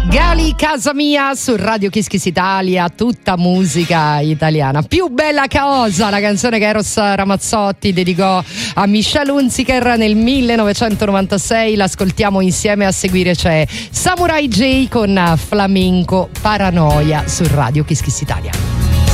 Gali Casa Mia su Radio Kiss Kiss Italia, tutta musica italiana. Più bella cosa, la canzone che Eros Ramazzotti dedicò a Michelle Hunziker nel 1996, l'ascoltiamo insieme. A seguire c'è Samurai J con Flamenco Paranoia su Radio Kiss Kiss Italia.